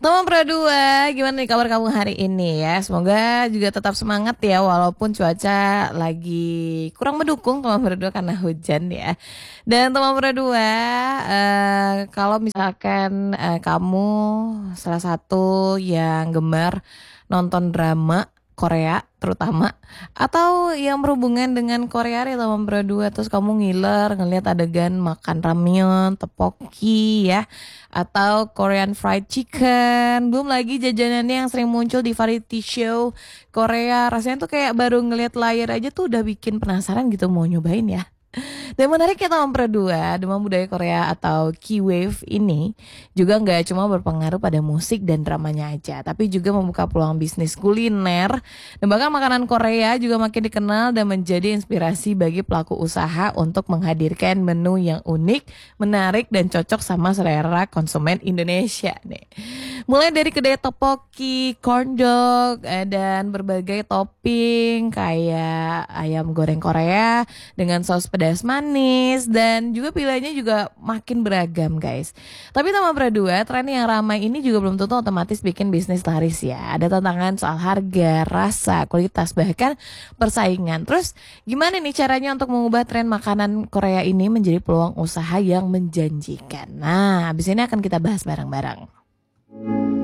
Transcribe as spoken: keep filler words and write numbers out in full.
Teman Pradua, gimana nih kabar kamu hari ini ya? Semoga juga tetap semangat ya walaupun cuaca lagi kurang mendukung teman Pradua karena hujan ya. Dan teman Pradua, eh, kalau misalkan eh, kamu salah satu yang gemar nonton drama Korea terutama atau yang berhubungan dengan Korea nih teman Pradua, terus kamu ngiler ngelihat adegan makan ramyeon, tteokbokki ya, atau Korean fried chicken, belum lagi jajanannya yang sering muncul di variety show Korea. Rasanya tuh kayak baru ngelihat layar aja tuh udah bikin penasaran gitu mau nyobain ya. Dan menariknya teman Pradua, demam budaya Korea atau K-Wave ini juga nggak cuma berpengaruh pada musik dan dramanya aja, tapi juga membuka peluang bisnis kuliner. Dan bahkan makanan Korea juga makin dikenal dan menjadi inspirasi bagi pelaku usaha untuk menghadirkan menu yang unik, menarik, dan cocok sama selera konsumen Indonesia nih. Mulai dari kedai tteokbokki, corn dog, eh, dan berbagai topping kayak ayam goreng Korea dengan saus pedas manis, dan juga pilihannya juga makin beragam guys. Tapi sama Pradua, tren yang ramai ini juga belum tentu otomatis bikin bisnis laris ya. Ada tantangan soal harga, rasa, kualitas, bahkan persaingan. Terus gimana nih caranya untuk mengubah tren makanan Korea ini menjadi peluang usaha yang menjanjikan? Nah, abis ini akan kita bahas bareng-bareng.